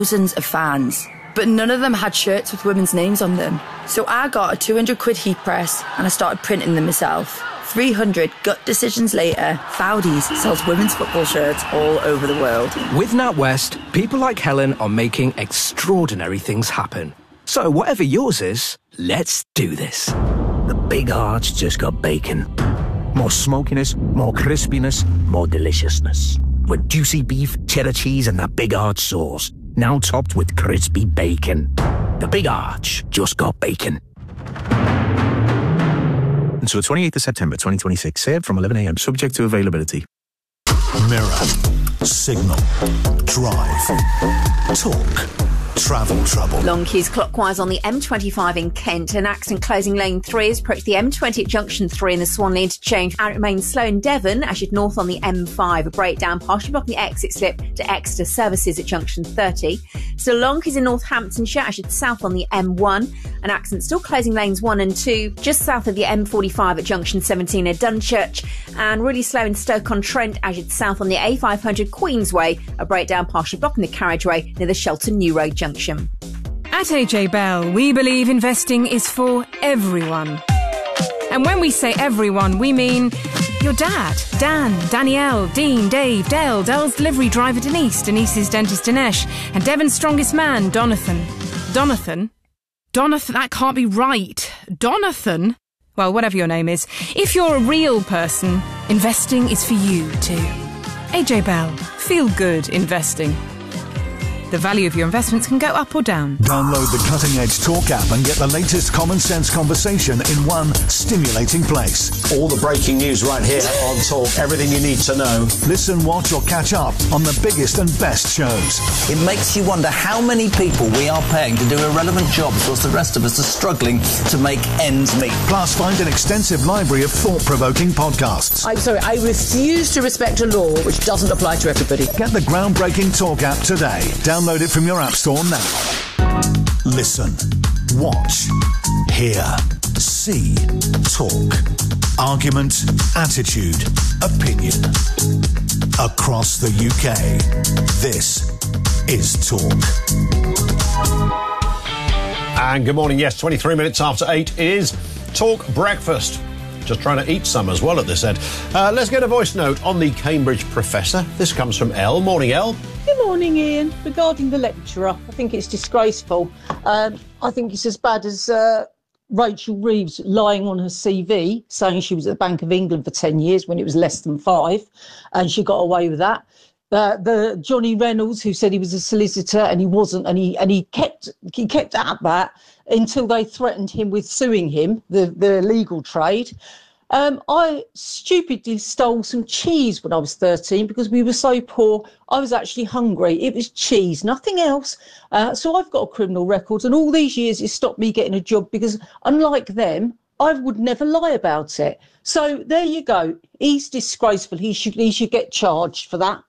thousands of fans, but none of them had shirts with women's names on them. So I got a 200 quid heat press and I started printing them myself. 300 gut decisions later, Foudies sells women's football shirts all over the world. With NatWest, people like Helen are making extraordinary things happen. So whatever yours is, let's do this. The Big Arch just got bacon. More smokiness, more crispiness, more deliciousness. With juicy beef, cheddar cheese and that Big Arch sauce. Now topped with crispy bacon. The Big Arch just got bacon. Until the 28th of September 2026, served from 11 a.m, subject to availability. Mirror, signal, drive, talk, travel trouble. Long queues clockwise on the M25 in Kent. An accident closing lane 3 has approached the M20 at junction 3 in the Swanley interchange, and it remains slow in Devon as you'd north on the M5. A breakdown partially blocking the exit slip to Exeter services at junction 30. So long queues in Northamptonshire as you'd south on the M1. An accident still closing lanes 1 and 2 just south of the M45 at junction 17 at Dunchurch, and really slow in Stoke-on-Trent as you'd south on the A500 Queensway. A breakdown partially blocking the carriageway near the Shelton New Road junction. At AJ Bell, we believe investing is for everyone. And when we say everyone, we mean your dad, Dan, Danielle, Dean, Dave, Dale, Dale's delivery driver Denise, Denise's dentist Dinesh, and Devon's strongest man, Donathan. Donathan, that can't be right. Donathan? Well, whatever your name is. If you're a real person, investing is for you too. AJ Bell, feel good investing. The value of your investments can go up or down. Download the Cutting Edge Talk app and get the latest common sense conversation in one stimulating place. All the breaking news right here on Talk. Everything you need to know. Listen, watch or catch up on the biggest and best shows. It makes you wonder how many people we are paying to do irrelevant jobs whilst the rest of us are struggling to make ends meet. Plus, find an extensive library of thought-provoking podcasts. I refuse to respect a law which doesn't apply to everybody. Get the groundbreaking Talk app today. Download it from your app store now. Listen, watch, hear, see, talk. Argument, attitude, opinion. Across the UK, this is Talk. And good morning. Yes, 23 minutes after 8 is Talk Breakfast. Just trying to eat some as well at this end. Let's get a voice note on the Cambridge professor. This comes from Elle. Morning, Elle. Good morning, Ian. Regarding the lecturer, I think it's disgraceful. I think it's as bad as Rachel Reeves lying on her CV, saying she was at the Bank of England for 10 years when it was less than 5, and she got away with that. The Johnny Reynolds, who said he was a solicitor and he wasn't, and he kept at that until they threatened him with suing him, the legal trade. I stupidly stole some cheese when I was 13 because we were so poor. I was actually hungry. It was cheese, nothing else. So I've got a criminal record, and all these years it stopped me getting a job because, unlike them, I would never lie about it. So there you go. He's disgraceful. He should get charged for that.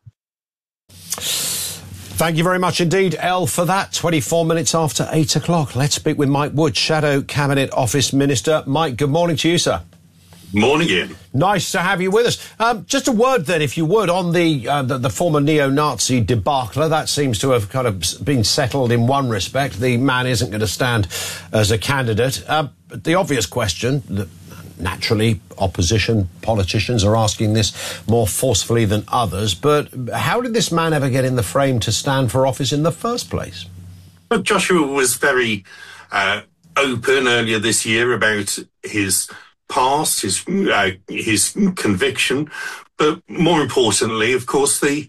Thank you very much indeed, Elle, for that. 24 minutes after 8 o'clock. Let's speak with Mike Wood, Shadow Cabinet Office Minister. Mike, good morning to you, sir. Morning, Ian. Nice to have you with us. Just a word then, if you would, on the former neo-Nazi debacle. That seems to have kind of been settled in one respect. The man isn't going to stand as a candidate. The obvious question that naturally opposition politicians are asking this more forcefully than others, but how did this man ever get in the frame to stand for office in the first place? Well, Joshua was very open earlier this year about his past, his conviction, but more importantly, of course, the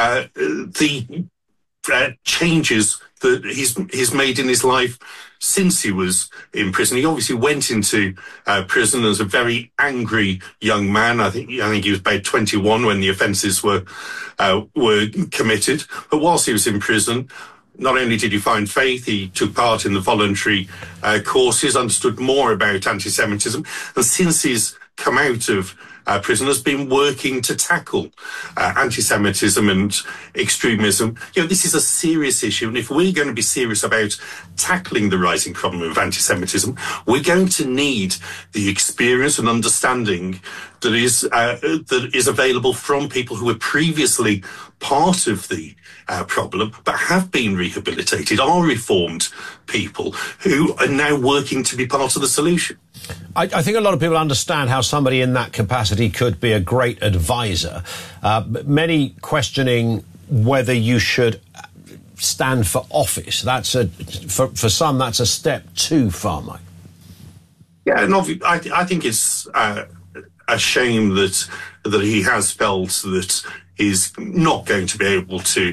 changes that he's made in his life since he was in prison. He obviously went into prison as a very angry young man. I think he was about 21 when the offences were committed. But whilst he was in prison, not only did he find faith, he took part in the voluntary courses, understood more about anti-Semitism, and since he's come out of prison has been working to tackle anti-Semitism and extremism. You know, this is a serious issue, and if we're going to be serious about tackling the rising problem of anti-Semitism, we're going to need the experience and understanding that is available from people who were previously part of the problem, but have been rehabilitated, are reformed people who are now working to be part of the solution. I think a lot of people understand how somebody in that capacity could be a great advisor. Many questioning whether you should stand for office. For some, that's a step too far, Mike. Yeah, and I think it's a shame that he has felt that he's not going to be able to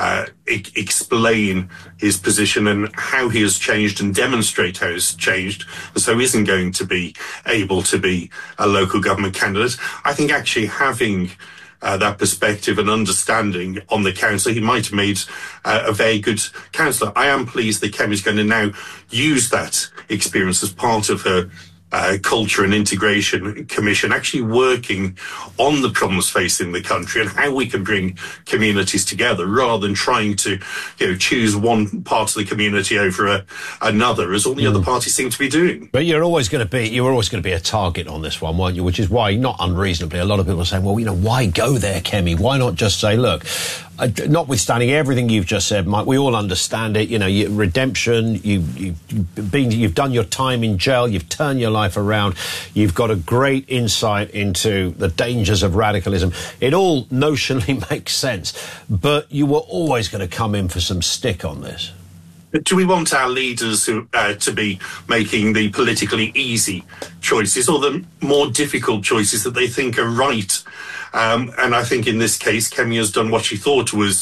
explain his position and how he has changed and demonstrate how he's changed, and so isn't going to be able to be a local government candidate. I think actually having that perspective and understanding on the council, he might have made a very good councillor. I am pleased that Kemi is going to now use that experience as part of her Culture and Integration Commission, actually working on the problems facing the country and how we can bring communities together rather than trying to, choose one part of the community over another, as all the other parties seem to be doing. But you're always going to be a target on this one, weren't you? Which is why, not unreasonably, a lot of people are saying, well, why go there, Kemi? Why not just say, look, notwithstanding everything you've just said, Mike, we all understand it. Redemption. You've done your time in jail. You've turned your life around. You've got a great insight into the dangers of radicalism. It all notionally makes sense, but you were always going to come in for some stick on this. Do we want our leaders to be making the politically easy choices or the more difficult choices that they think are right? And I think in this case, Kemi has done what she thought was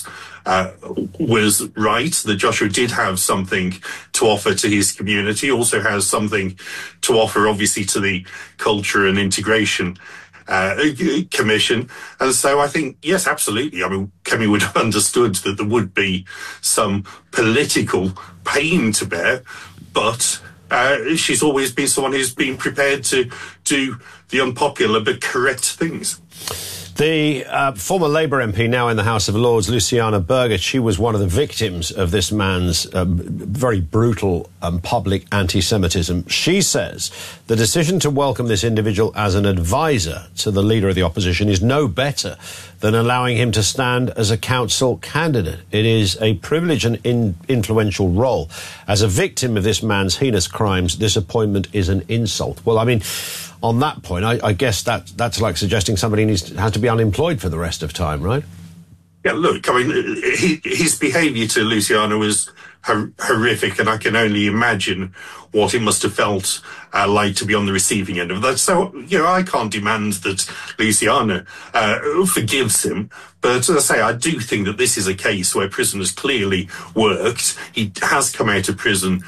right. That Joshua did have something to offer to his community, also has something to offer, obviously, to the Culture and Integration Commission. And so I think, yes, absolutely. I mean, Kemi would have understood that there would be some political pain to bear, but she's always been someone who's been prepared to do the unpopular but correct things. The former Labour MP, now in the House of Lords, Luciana Berger, she was one of the victims of this man's very brutal public anti-Semitism. She says the decision to welcome this individual as an advisor to the leader of the opposition is no better than allowing him to stand as a council candidate. It is a privileged and influential role. As a victim of this man's heinous crimes, this appointment is an insult. Well, I mean, on that point, I guess that's like suggesting somebody has to be unemployed for the rest of time, right? Yeah, look, I mean, his behaviour to Luciana was horrific, and I can only imagine what it must have felt like to be on the receiving end of that. So, I can't demand that Luciana forgives him, but as I say, I do think that this is a case where prison has clearly worked. He has come out of prison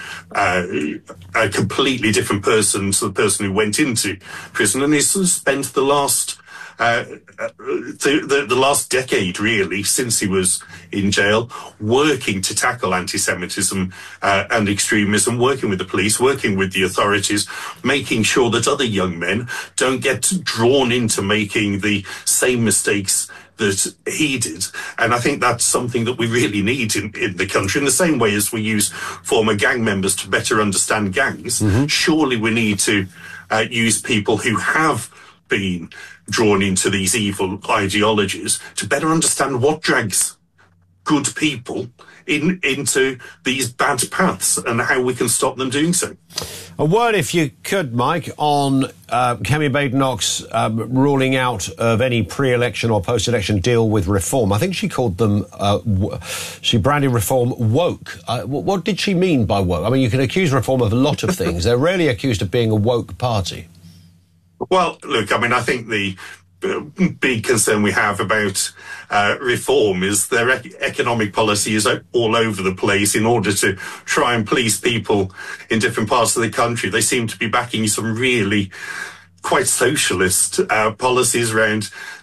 a completely different person to the person who went into prison, and he's spent the last the last decade, really, since he was in jail, working to tackle anti-Semitism and extremism, working with the police, working with the authorities, making sure that other young men don't get drawn into making the same mistakes that he did. And I think that's something that we really need in the country. In the same way as we use former gang members to better understand gangs, surely we need to use people who have been drawn into these evil ideologies to better understand what drags good people into these bad paths and how we can stop them doing so. A word, if you could, Mike, on Kemi Badenoch's ruling out of any pre-election or post-election deal with Reform. I think she called them, she branded Reform woke. What did she mean by woke? I mean, you can accuse Reform of a lot of things. They're rarely accused of being a woke party. Well, look, I mean, I think the big concern we have about Reform is their economic policy is all over the place in order to try and please people in different parts of the country. They seem to be backing some really quite socialist policies around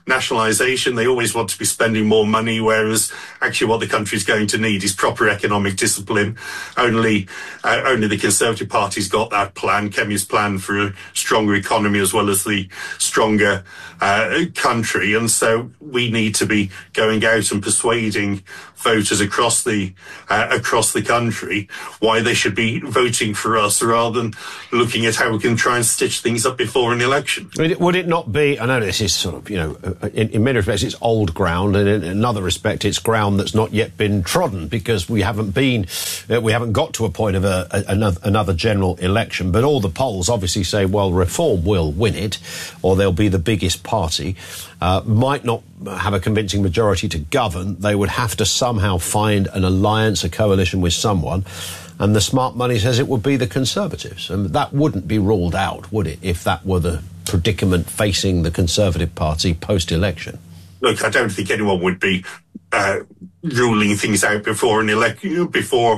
nationalisation. They always want to be spending more money, whereas actually what the country's going to need is proper economic discipline. Only the Conservative Party's got that plan, Kemi's plan for a stronger economy as well as the stronger country. And so we need to be going out and persuading voters across the country why they should be voting for us rather than looking at how we can try and stitch things up before an election. Would it not be, I know this is sort of, in many respects it's old ground, and in another respect it's ground that's not yet been trodden because we haven't got to a point of another general election, but all the polls obviously say, well, Reform will win it, or they'll be the biggest party, might not have a convincing majority to govern. They would have to somehow find an alliance, a coalition with someone, and the smart money says it would be the Conservatives. And that wouldn't be ruled out, would it, if that were the predicament facing the Conservative Party post-election? Look, I don't think anyone would be ruling things out before an election,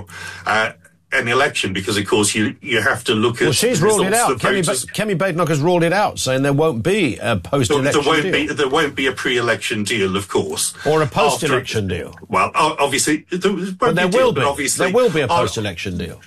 because, of course, you have to look at... Well, she's ruled it out. Kemi Badenoch has ruled it out, saying there won't be a post-election deal. There won't be a pre-election deal, of course. Or a post-election deal. Well, obviously... But there will be. There will be a post-election deal.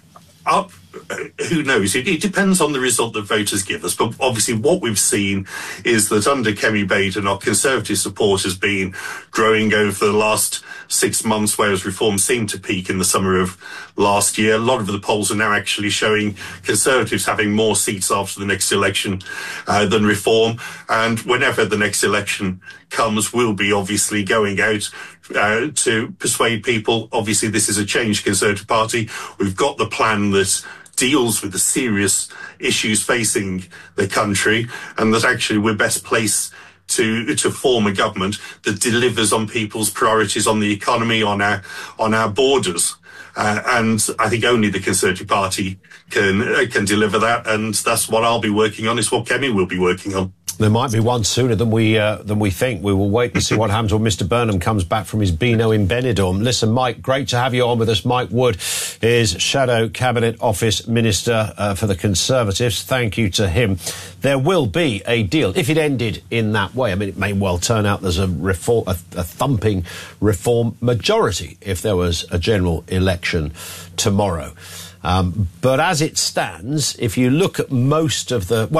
Who knows? It depends on the result that voters give us. But obviously what we've seen is that under Kemi Badenoch, Conservative support has been growing over the last 6 months, whereas Reform seemed to peak in the summer of last year. A lot of the polls are now actually showing Conservatives having more seats after the next election than Reform. And whenever the next election comes, we'll be obviously going out to persuade people. Obviously, this is a changed Conservative Party. We've got the plan that deals with the serious issues facing the country, and that actually we're best placed to form a government that delivers on people's priorities on the economy, on our borders. And I think only the Conservative Party can deliver that, and that's what I'll be working on. It's what Kemi will be working on. There might be one sooner than we think. We will wait and see what happens when Mr. Burnham comes back from his Beano in Benidorm. Listen, Mike, great to have you on with us. Mike Wood is Shadow Cabinet Office Minister for the Conservatives. Thank you to him. There will be a deal if it ended in that way. I mean, it may well turn out there's a thumping Reform majority if there was a general election tomorrow. But as it stands, if you look at most of the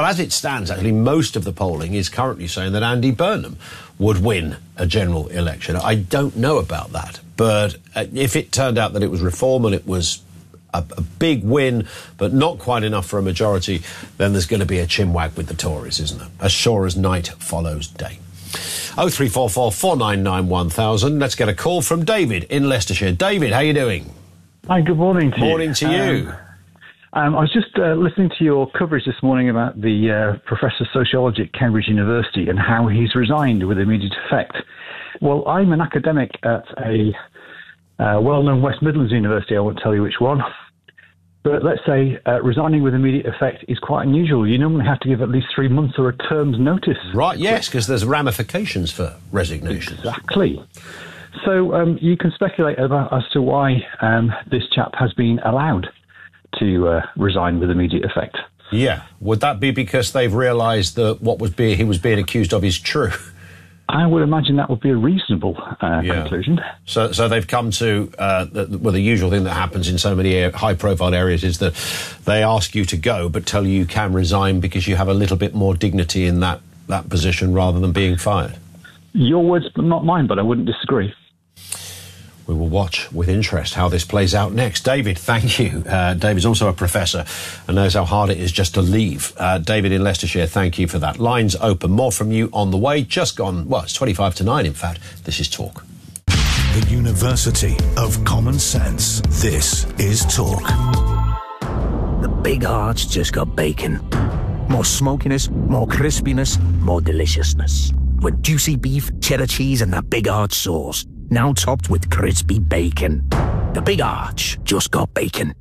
polling is currently saying that Andy Burnham would win a general election. I don't know about that, but if it turned out that it was Reform and it was a big win, but not quite enough for a majority, then there's going to be a chinwag with the Tories, isn't there? As sure as night follows day. 0344 499 1000. Let's get a call from David in Leicestershire. David, how are you doing? Hi, good morning to you. Morning to you. I was just listening to your coverage this morning about the Professor of Sociology at Cambridge University and how he's resigned with immediate effect. Well, I'm an academic at a well-known West Midlands university. I won't tell you which one. But let's say resigning with immediate effect is quite unusual. You normally have to give at least 3 months or a term's notice. Right, yes, because there's ramifications for resignation. Exactly. So you can speculate as to why this chap has been allowed to resign with immediate effect. Yeah. Would that be because they've realised that he was being accused of is true? I would imagine that would be a reasonable conclusion. So they've come to, the usual thing that happens in so many high-profile areas is that they ask you to go but tell you can resign because you have a little bit more dignity in that position rather than being fired. Your words, not mine, but I wouldn't disagree. We will watch with interest how this plays out next. David, thank you. David's also a professor and knows how hard it is just to leave. David in Leicestershire, thank you for that. Lines open. More from you on the way. Just gone, well, it's 25 to 9, in fact. This is Talk. The University of Common Sense. This is Talk. The Big Arch just got bacon. More smokiness, more crispiness, more deliciousness. With juicy beef, cheddar cheese and that Big Arch sauce. Now topped with crispy bacon. The Big Arch just got bacon.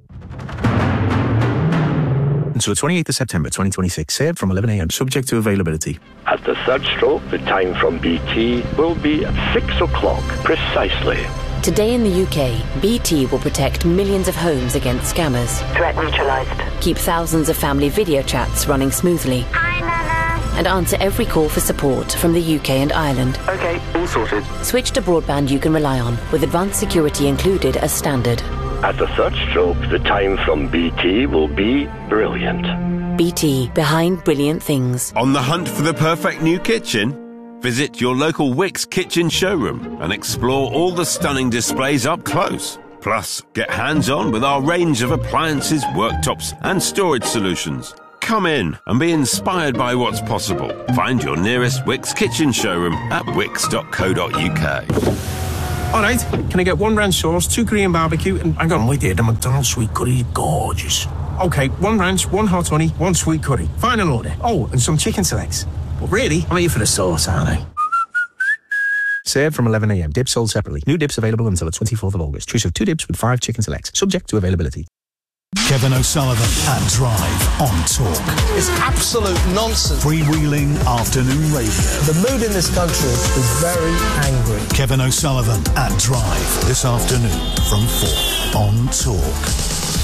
Until the 28th of September 2026, served from 11 a.m, subject to availability. At the third stroke, the time from BT will be at 6 o'clock precisely. Today in the UK, BT will protect millions of homes against scammers. Threat neutralised. Keep thousands of family video chats running smoothly. Hi, Nana. and answer every call for support from the UK and Ireland. OK, all sorted. Switch to broadband you can rely on, with advanced security included as standard. At the third stroke, the time from BT will be brilliant. BT, behind brilliant things. On the hunt for the perfect new kitchen? Visit your local Wickes kitchen showroom and explore all the stunning displays up close. Plus, get hands-on with our range of appliances, worktops and storage solutions. Come in and be inspired by what's possible. Find your nearest Wickes kitchen showroom at wickes.co.uk. All right, can I get 1 ranch sauce, 2 Korean barbecue, and hang on, wait there, the McDonald's sweet curry, gorgeous. Okay, 1 ranch, 1 hot honey, 1 sweet curry. Final order. Oh, and some chicken selects. But really, I'm here for the sauce, aren't I? Served from 11 a.m. Dips sold separately. New dips available until the 24th of August. Choose of 2 dips with 5 chicken selects. Subject to availability. Kevin O'Sullivan at Drive on Talk. It's absolute nonsense. Freewheeling afternoon radio. The mood in this country is very angry. Kevin O'Sullivan at Drive this afternoon from 4 on Talk.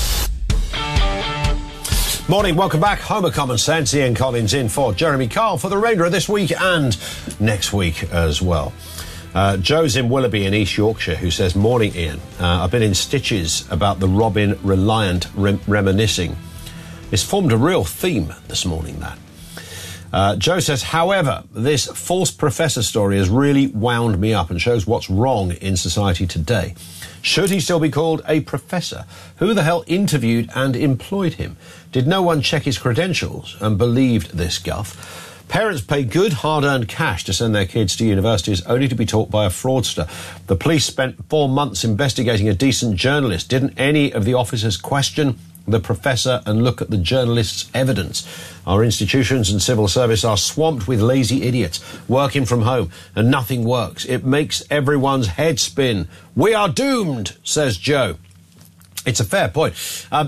Morning, welcome back. Homer Common Sense. Ian Collins in for Jeremy Carl for the remainder of this week and next week as well. Joe's in Willoughby in East Yorkshire who says, morning Ian, I've been in stitches about the Robin Reliant reminiscing. It's formed a real theme this morning, that. Joe says, however, this false professor story has really wound me up and shows what's wrong in society today. Should he still be called a professor? Who the hell interviewed and employed him? Did no one check his credentials and believed this guff? Parents pay good, hard-earned cash to send their kids to universities only to be taught by a fraudster. The police spent 4 months investigating a decent journalist. Didn't any of the officers question the professor and look at the journalist's evidence? Our institutions and civil service are swamped with lazy idiots working from home and nothing works. It makes everyone's head spin. We are doomed, says Joe. It's a fair point.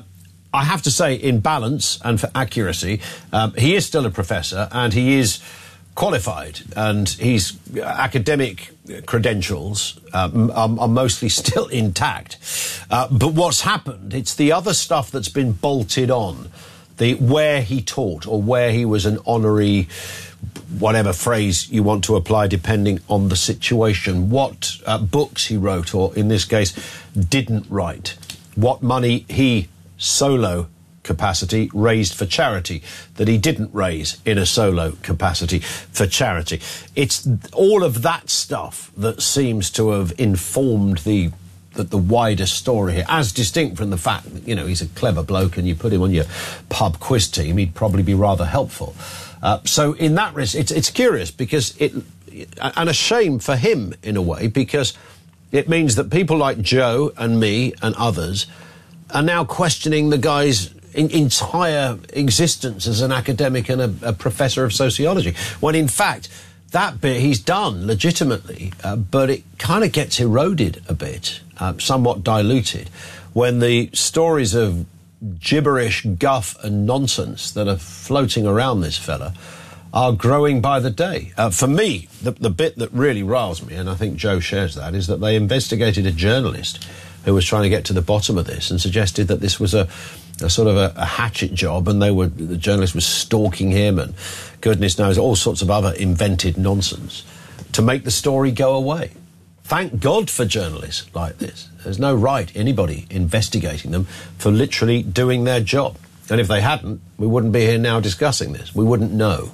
I have to say, in balance and for accuracy, he is still a professor and he is qualified, and his academic credentials are mostly still intact. But what's happened, it's the other stuff that's been bolted on, the where he taught or where he was an honorary, whatever phrase you want to apply depending on the situation, what books he wrote or, in this case, didn't write, what money he, solo capacity, raised for charity that he didn't raise in a solo capacity for charity. It's all of that stuff that seems to have informed the wider story here, as distinct from the fact that, you know, he's a clever bloke and you put him on your pub quiz team, he'd probably be rather helpful. So in that respect, it's curious because and a shame for him in a way, because it means that people like Joe and me and others are now questioning the guy's entire existence as an academic and a professor of sociology, when in fact that bit he's done legitimately, but it kind of gets eroded a bit, somewhat diluted, when the stories of gibberish, guff and nonsense that are floating around this fella are growing by the day. For me, the bit that really riles me, and I think Joe shares that, is that they investigated a journalist who was trying to get to the bottom of this and suggested that this was a sort of a hatchet job, and the journalist was stalking him and goodness knows all sorts of other invented nonsense to make the story go away. Thank God for journalists like this. There's no right anybody investigating them for literally doing their job. And if they hadn't, we wouldn't be here now discussing this. We wouldn't know.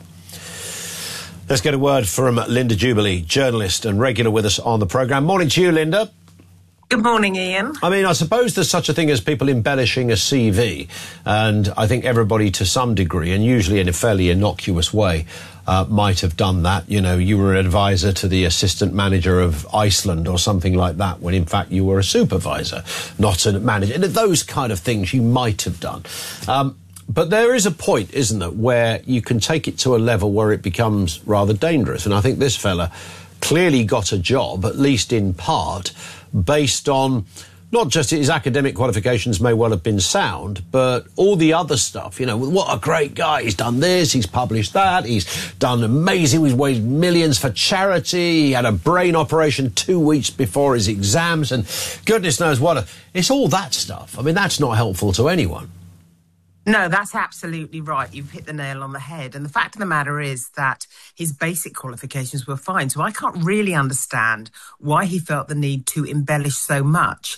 Let's get a word from Linda Jubilee, journalist and regular with us on the programme. Morning to you, Linda. Good morning, Ian. I mean, I suppose there's such a thing as people embellishing a CV, and I think everybody to some degree, and usually in a fairly innocuous way, might have done that. You know, you were an advisor to the assistant manager of Iceland or something like that, when in fact you were a supervisor, not a manager. And those kind of things you might have done. But there is a point, isn't there, where you can take it to a level where it becomes rather dangerous. And I think this fella clearly got a job, at least in part, based on not just his academic qualifications may well have been sound, but all the other stuff. You know, what a great guy. He's done this, he's published that, he's done amazing, he's raised millions for charity, he had a brain operation 2 weeks before his exams, and goodness knows what. It's all that stuff. I mean, that's not helpful to anyone. No, that's absolutely right. You've hit the nail on the head. And the fact of the matter is that his basic qualifications were fine. So I can't really understand why he felt the need to embellish so much,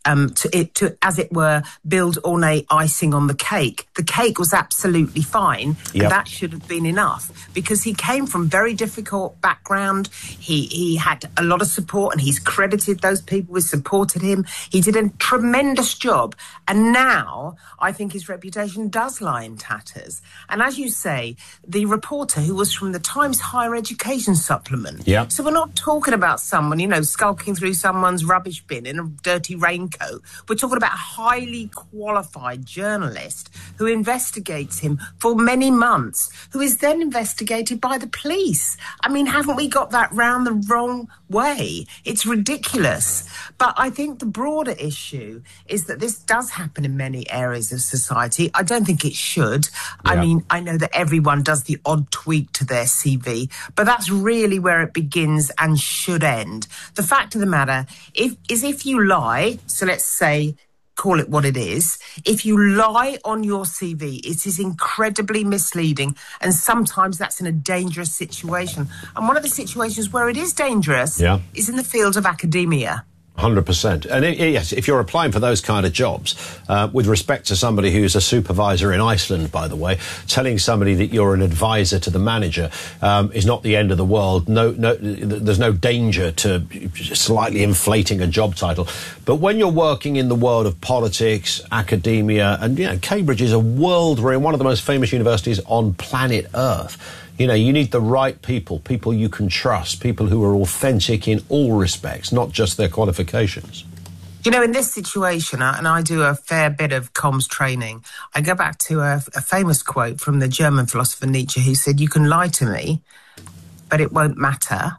to, as it were, build ornate icing on the cake. The cake was absolutely fine. Yep. And that should have been enough, because he came from very difficult background. He had a lot of support, and he's credited those people who supported him. He did a tremendous job. And now I think his reputation does lie in tatters. And as you say, the reporter who was from the Times Higher Education Supplement. Yep. So we're not talking about someone, skulking through someone's rubbish bin in a dirty raincoat. We're talking about a highly qualified journalist who investigates him for many months, who is then investigated by the police. I mean, haven't we got that round the wrong way? It's ridiculous. But I think the broader issue is that this does happen in many areas of society. I don't think it should. Yeah. I mean, I know that everyone does the odd tweak to their CV, but that's really where it begins and should end. The fact of the matter is if you lie, so let's say, call it what it is, if you lie on your CV, it is incredibly misleading, and sometimes that's in a dangerous situation. And one of the situations where it is dangerous is in the field of academia. 100%. And yes, if you're applying for those kind of jobs, with respect to somebody who's a supervisor in Iceland, by the way, telling somebody that you're an advisor to the manager is not the end of the world. No, there's no danger to slightly inflating a job title. But when you're working in the world of politics, academia, and Cambridge is a world-renowned, one of the most famous universities on planet Earth. You need the right people you can trust, people who are authentic in all respects, not just their qualifications. In this situation, and I do a fair bit of comms training, I go back to a famous quote from the German philosopher Nietzsche, who said, "You can lie to me, but it won't matter,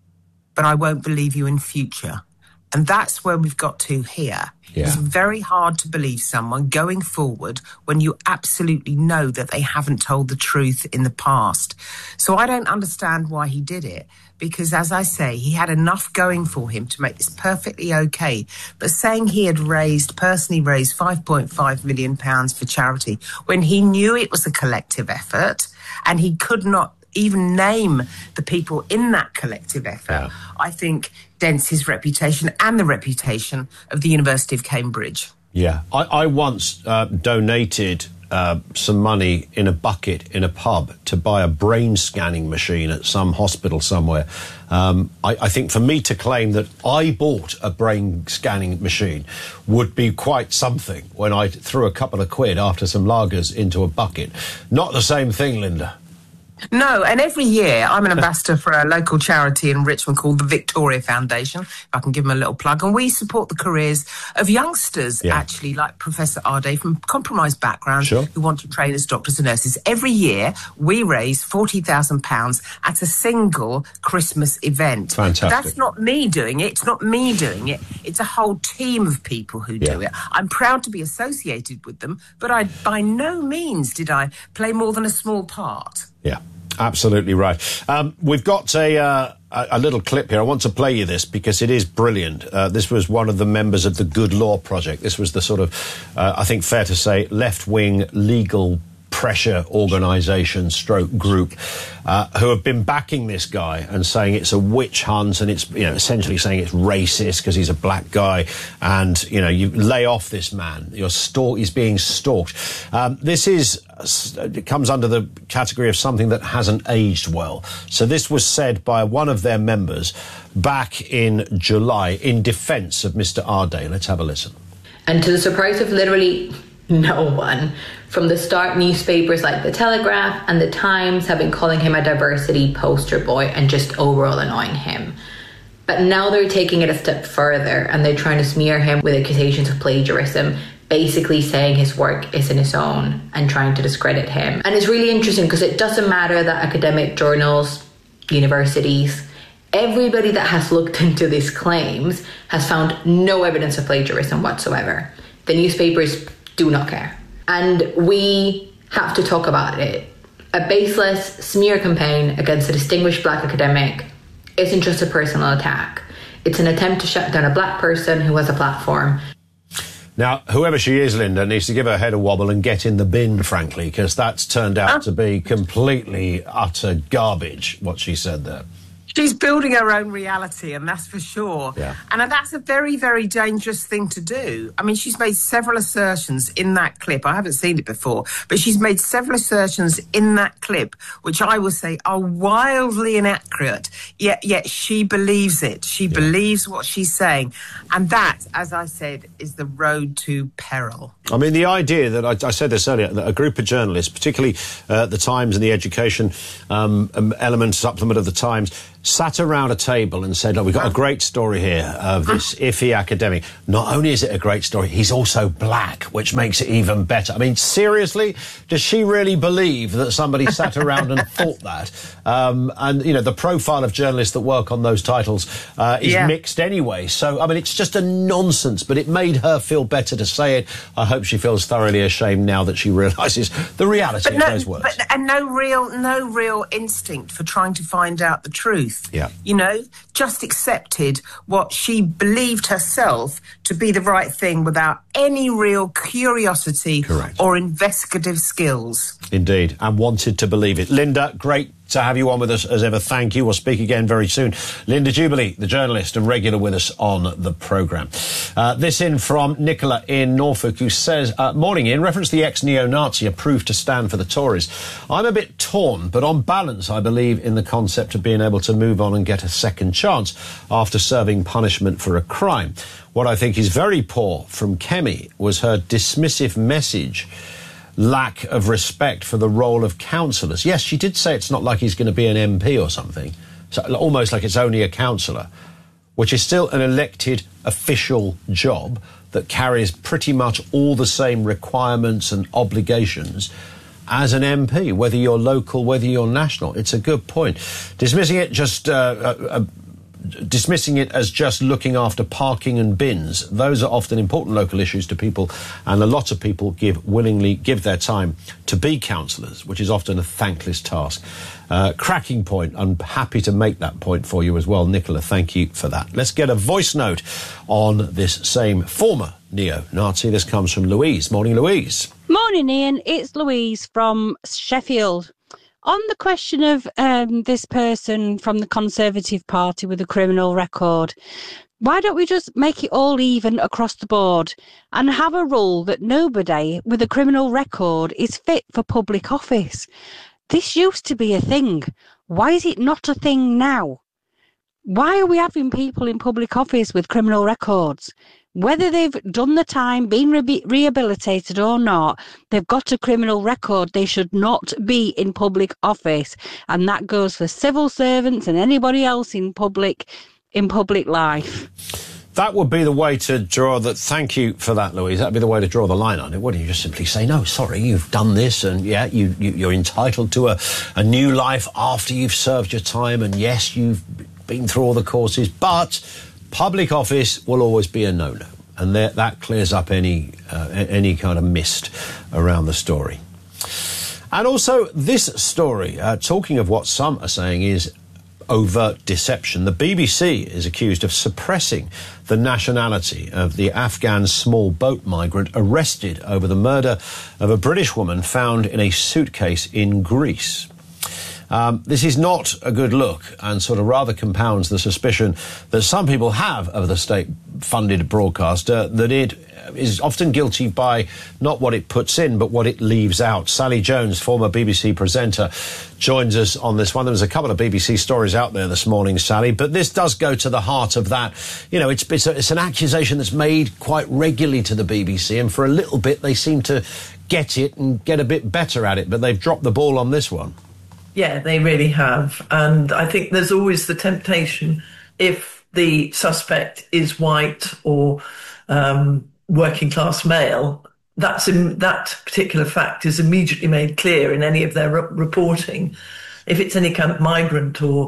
but I won't believe you in future." And that's where we've got to here. Yeah. It's very hard to believe someone going forward when you absolutely know that they haven't told the truth in the past. So I don't understand why he did it, because, as I say, he had enough going for him to make this perfectly okay. But saying he had personally raised £5.5 million for charity when he knew it was a collective effort and he could not even name the people in that collective effort, I think dents his reputation and the reputation of the University of Cambridge. Yeah, I once donated some money in a bucket in a pub to buy a brain scanning machine at some hospital somewhere. I think for me to claim that I bought a brain scanning machine would be quite something when I threw a couple of quid after some lagers into a bucket. Not the same thing, Linda. No, and every year I'm an ambassador for a local charity in Richmond called the Victoria Foundation, if I can give them a little plug, and we support the careers of youngsters, actually, like Professor Ardey from compromised backgrounds who want to train as doctors and nurses. Every year we raise £40,000 at a single Christmas event. Fantastic. But that's not me doing it. It's not me doing it. It's a whole team of people who do it. I'm proud to be associated with them, but by no means did I play more than a small part. Yeah, absolutely right. We've got a little clip here. I want to play you this because it is brilliant. This was one of the members of the Good Law Project. This was the sort of, I think fair to say, left-wing legal pressure organisation stroke group who have been backing this guy and saying it's a witch hunt and it's essentially saying it's racist because he's a black guy and you lay off this man. He's being stalked. It comes under the category of something that hasn't aged well. So this was said by one of their members back in July in defence of Mr. Ardey. Let's have a listen. And to the surprise of literally no one, from the start, newspapers like The Telegraph and The Times have been calling him a diversity poster boy and just overall annoying him. But now they're taking it a step further and they're trying to smear him with accusations of plagiarism, basically saying his work isn't his own and trying to discredit him. And it's really interesting because it doesn't matter that academic journals, universities, everybody that has looked into these claims has found no evidence of plagiarism whatsoever. The newspapers do not care. And we have to talk about it. A baseless smear campaign against a distinguished black academic isn't just a personal attack. It's an attempt to shut down a black person who has a platform. Now, whoever she is, Linda, needs to give her head a wobble and get in the bin, frankly, because that's turned out to be completely utter garbage, what she said there. She's building her own reality, and that's for sure. Yeah. And that's a very, very dangerous thing to do. I mean, she's made several assertions in that clip. I haven't seen it before, but she's made several assertions in that clip, which I will say are wildly inaccurate, yet she believes it. She believes what she's saying. And that, as I said, is the road to peril. I mean, the idea that, I said this earlier, that a group of journalists, particularly the Times and the education element supplement of the Times, sat around a table and said, look, we've got a great story here of this iffy academic. Not only is it a great story, he's also black, which makes it even better. I mean, seriously, does she really believe that somebody sat around and thought that? And, you know, the profile of journalists that work on those titles is mixed anyway. So, I mean, it's just a nonsense, but it made her feel better to say it. I hope she feels thoroughly ashamed now that she realises the reality of those words. And no real instinct for trying to find out the truth. Yeah. You know, just accepted what she believed herself to be the right thing without any real curiosity or investigative skills. Indeed, and wanted to believe it. Linda, great to have you on with us as ever. Thank you. We'll speak again very soon. Linda Jubilee, the journalist and regular with us on the programme. This in from Nicola in Norfolk, who says, morning, in reference to the ex-neo-Nazi approved to stand for the Tories. I'm a bit torn, but on balance, I believe in the concept of being able to move on and get a second chance after serving punishment for a crime. What I think is very poor from Kemi was her dismissive message, lack of respect for the role of councillors. Yes, she did say it's not like he's going to be an MP or something, so almost like it's only a councillor, which is still an elected official job that carries pretty much all the same requirements and obligations as an MP, whether you're local, whether you're national. It's a good point. Dismissing it as just looking after parking and bins, those are often important local issues to people, and a lot of people willingly give their time to be councillors, which is often a thankless task. Cracking point. I'm happy to make that point for you as well, Nicola. Thank you for that. Let's get a voice note on this same former neo-Nazi. This comes from Louise. Morning, Louise. Morning, Ian. It's Louise from Sheffield. On the question of this person from the Conservative Party with a criminal record, why don't we just make it all even across the board and have a rule that nobody with a criminal record is fit for public office? This used to be a thing. Why is it not a thing now? Why are we having people in public office with criminal records? Whether they've done the time, been rehabilitated or not, they've got a criminal record. They should not be in public office. And that goes for civil servants and anybody else in public life. That would be the way to draw the... Thank you for that, Louise. That would be the way to draw the line on it. Wouldn't you just simply say, no, sorry, you've done this, and yeah, you're entitled to a new life after you've served your time, and yes, you've been through all the courses, but public office will always be a no-no. And that clears up any kind of mist around the story. And also, this story, talking of what some are saying is overt deception. The BBC is accused of suppressing the nationality of the Afghan small boat migrant arrested over the murder of a British woman found in a suitcase in Greece. This is not a good look, and sort of rather compounds the suspicion that some people have of the state-funded broadcaster, that it is often guilty by not what it puts in, but what it leaves out. Sally Jones, former BBC presenter, joins us on this one. There was a couple of BBC stories out there this morning, Sally, but this does go to the heart of that. You know, it's an accusation that's made quite regularly to the BBC, and for a little bit they seem to get it and get a bit better at it, but they've dropped the ball on this one. Yeah, they really have. And I think there's always the temptation, if the suspect is white or working class male, that particular fact is immediately made clear in any of their reporting. If it's any kind of migrant or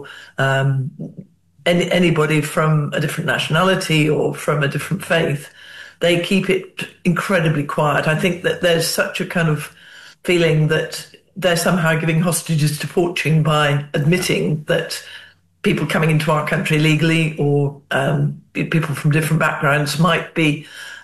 anybody from a different nationality or from a different faith, they keep it incredibly quiet. I think that there's such a kind of feeling that they're somehow giving hostages to fortune by admitting that people coming into our country legally or people from different backgrounds might be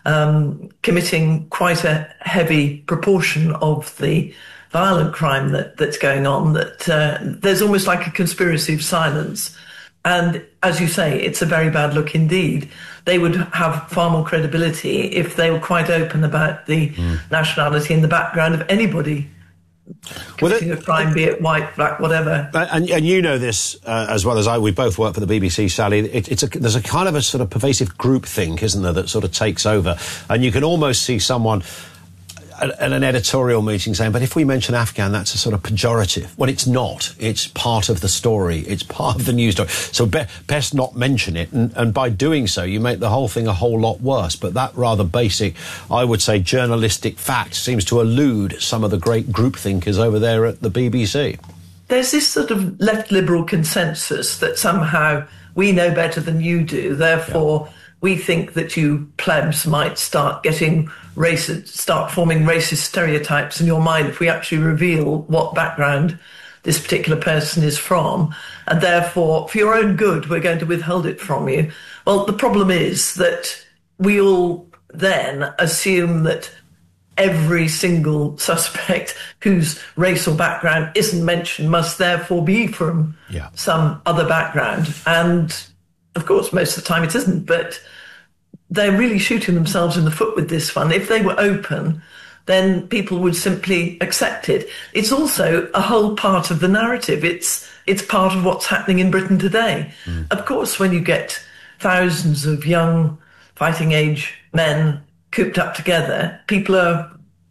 committing quite a heavy proportion of the violent crime that's going on, that there's almost like a conspiracy of silence. And as you say, it's a very bad look indeed. They would have far more credibility if they were quite open about the nationality and the background of anybody committing a crime, be it white, black, whatever. And you know this as well as I. We both work for the BBC, Sally. There's a kind of a sort of pervasive groupthink, isn't there, that sort of takes over. And you can almost see someone at an editorial meeting saying, but if we mention Afghan, that's a sort of pejorative. Well, it's not. It's part of the story. It's part of the news story. So best not mention it. And by doing so, you make the whole thing a whole lot worse. But that rather basic, I would say, journalistic fact seems to elude some of the great group thinkers over there at the BBC. There's this sort of left liberal consensus that somehow we know better than you do. Therefore, we think that you plebs might start getting racist, start forming racist stereotypes in your mind if we actually reveal what background this particular person is from. And therefore, for your own good, we're going to withhold it from you. Well, the problem is that we all then assume that every single suspect whose race or background isn't mentioned must therefore be from some other background. And of course, most of the time it isn't, but they're really shooting themselves in the foot with this one. If they were open, then people would simply accept it. It's also a whole part of the narrative. It's part of what's happening in Britain today. Of course, when you get thousands of young fighting age men cooped up together, people are,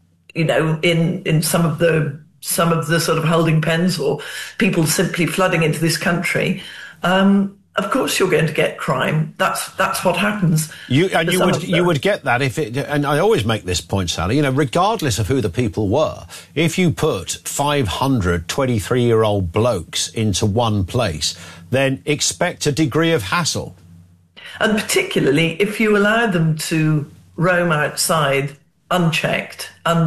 in some of the sort of holding pens, or people simply flooding into this country. Of course, you're going to get crime. That's what happens. You would get that if it. And I always make this point, Sally. Regardless of who the people were, if you put 500 23-year-old blokes into one place, then expect a degree of hassle. And particularly if you allow them to roam outside unchecked,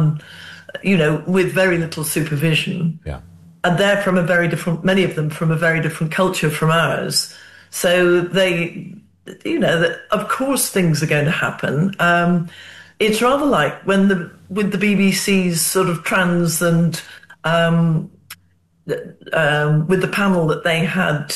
with very little supervision. Yeah. And they're from many of them from a very different culture from ours. So they, of course things are going to happen. It's rather like with the BBC's sort of trans and with the panel that they had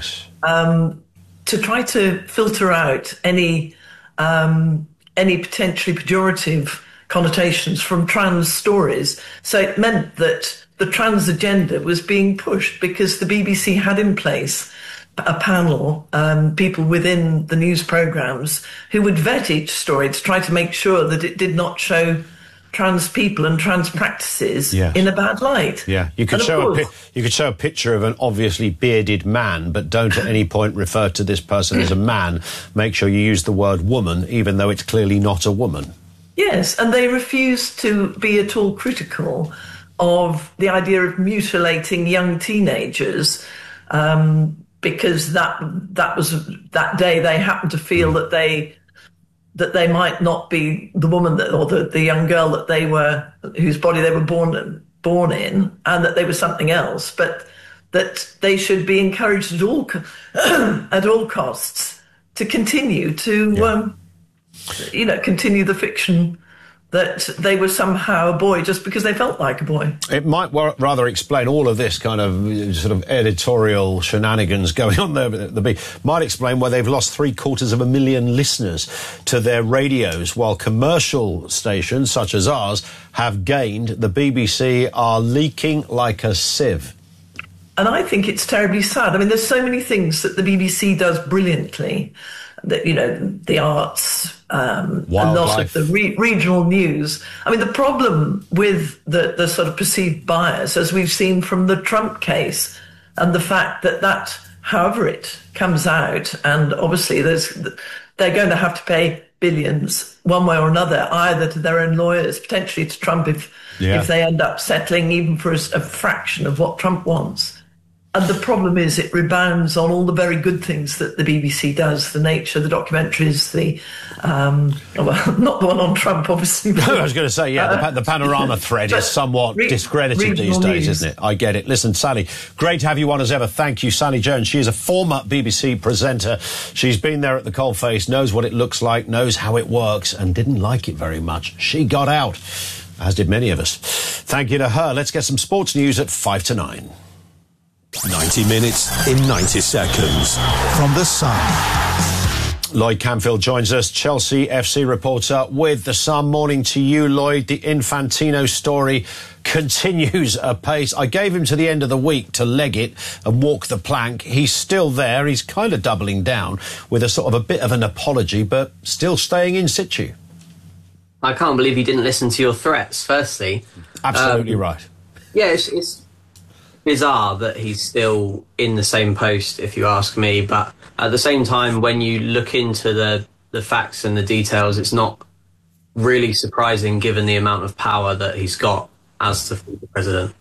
to try to filter out any potentially pejorative connotations from trans stories. So it meant that the trans agenda was being pushed because the BBC had in place a panel, people within the news programmes, who would vet each story to try to make sure that it did not show trans people and trans practices in a bad light. Yeah, you could show a picture of an obviously bearded man, but don't at any point refer to this person as a man. Make sure you use the word woman, even though it's clearly not a woman. Yes, and they refuse to be at all critical of the idea of mutilating young teenagers, because that was that day they happened to feel that they might not be the woman or the young girl whose body they were born in, and that they were something else, but that they should be encouraged at all costs to continue to continue the fiction that they were somehow a boy just because they felt like a boy. It might rather explain all of this kind of sort of editorial shenanigans going on there. Might explain why they've lost 750,000 listeners to their radios, while commercial stations such as ours have gained. The BBC are leaking like a sieve. And I think it's terribly sad. I mean, there's so many things that the BBC does brilliantly. That, the arts, a lot of the regional news. I mean, the problem with the sort of perceived bias, as we've seen from the Trump case, and the fact that however it comes out, and obviously they're going to have to pay billions one way or another, either to their own lawyers, potentially to Trump if they end up settling even for a fraction of what Trump wants. And the problem is it rebounds on all the very good things that the BBC does, the nature, the documentaries, not the one on Trump, obviously. No, I was going to say, the panorama thread is somewhat discredited these days, isn't it? I get it. Listen, Sally, great to have you on as ever. Thank you, Sally Jones. She is a former BBC presenter. She's been there at the coalface, knows what it looks like, knows how it works, and didn't like it very much. She got out, as did many of us. Thank you to her. Let's get some sports news at 5 to 9. 90 minutes in 90 seconds. From The Sun. Lloyd Canfield joins us, Chelsea FC reporter with The Sun. Morning to you, Lloyd. The Infantino story continues apace. I gave him to the end of the week to leg it and walk the plank. He's still there. He's kind of doubling down with a sort of a bit of an apology, but still staying in situ. I can't believe he didn't listen to your threats, firstly. Absolutely right. Yeah, it's bizarre that he's still in the same post, if you ask me, but at the same time, when you look into the facts and the details, it's not really surprising given the amount of power that he's got as the president.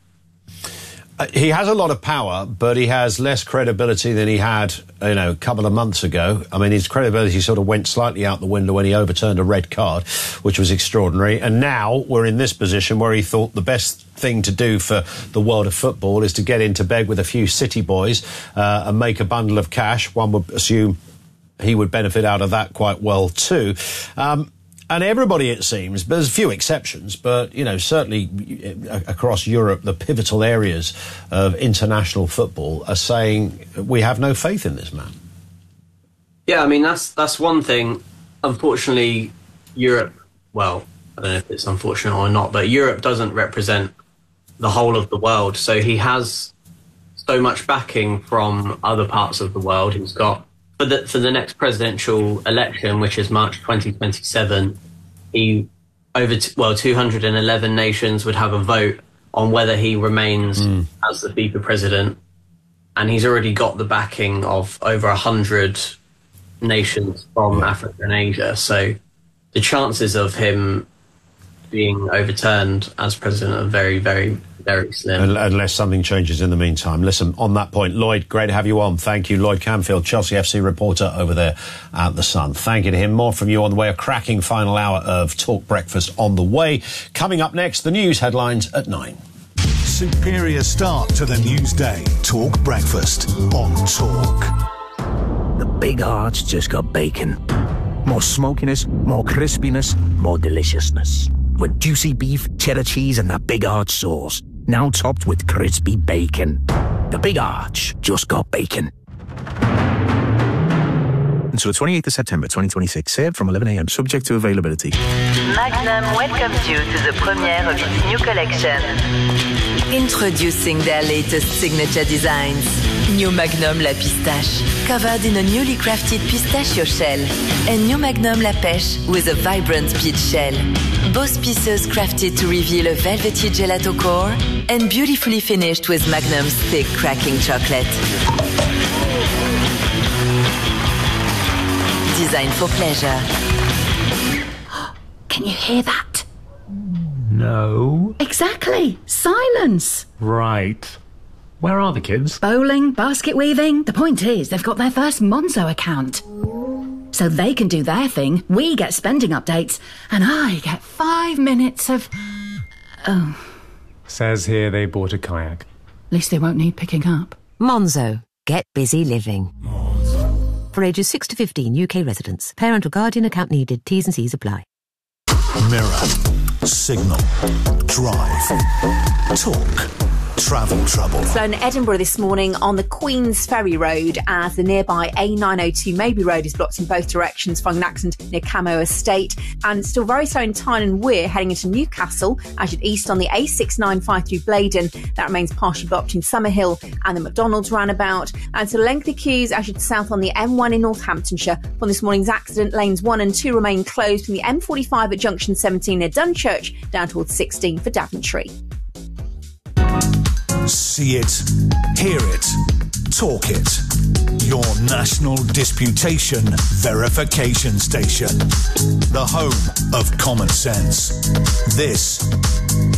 He has a lot of power, but he has less credibility than he had, a couple of months ago. I mean, his credibility sort of went slightly out the window when he overturned a red card, which was extraordinary. And now we're in this position where he thought the best thing to do for the world of football is to get into bed with a few city boys and make a bundle of cash. One would assume he would benefit out of that quite well too. And everybody, it seems, but there's a few exceptions, but, certainly across Europe, the pivotal areas of international football are saying we have no faith in this man. Yeah, I mean, that's one thing. Unfortunately, Europe, well, I don't know if it's unfortunate or not, but Europe doesn't represent the whole of the world. So he has so much backing from other parts of the world. He's got for the next presidential election, which is March 2027, 211 nations would have a vote on whether he remains as the FIFA president, and he's already got the backing of over 100 nations from Africa and Asia. So the chances of him being overturned as president are very, very, very slim. Unless something changes in the meantime. Listen, on that point, Lloyd, great to have you on. Thank you, Lloyd Canfield, Chelsea FC reporter over there at The Sun. Thank you to him. More from you on the way. A cracking final hour of Talk Breakfast on the way. Coming up next, the news headlines at 9. Superior start to the news day. Talk Breakfast on Talk. The Big Arch just got bacon. More smokiness, more crispiness, more deliciousness. With juicy beef, cheddar cheese and that Big Arch sauce. Now topped with crispy bacon. The Big Arch just got bacon. Until the 28th of September 2026, served from 11 a.m. subject to availability. Magnum welcomes you to the premiere of its new collection. Introducing their latest signature designs. New Magnum La Pistache, covered in a newly crafted pistachio shell. And New Magnum La Pêche with a vibrant peach shell. Both pieces crafted to reveal a velvety gelato core and beautifully finished with Magnum's thick cracking chocolate. Designed for pleasure. Can you hear that? No. Exactly. Silence. Right. Where are the kids? Bowling, basket weaving. The point is, they've got their first Monzo account. So they can do their thing, we get spending updates, and I get 5 minutes of... Oh. Says here they bought a kayak. At least they won't need picking up. Monzo. Get busy living. For ages 6 to 15, UK residents. Parent or guardian account needed. T's and C's apply. Mirror. Signal. Drive. Talk. Travel trouble. So in Edinburgh this morning on the Queen's Ferry Road as the nearby A902 Maybury Road is blocked in both directions following an accident near Camo Estate, and still very slow in Tyne and Weir heading into Newcastle as you'd east on the A695 through Blaydon. That remains partially blocked in Summerhill and the McDonald's roundabout, and so lengthy queues as you'd south on the M1 in Northamptonshire. From this morning's accident, lanes 1 and 2 remain closed from the M45 at junction 17 near Dunchurch down towards 16 for Daventry. See it, hear it, talk it. Your National Disputation Verification Station. The home of common sense. This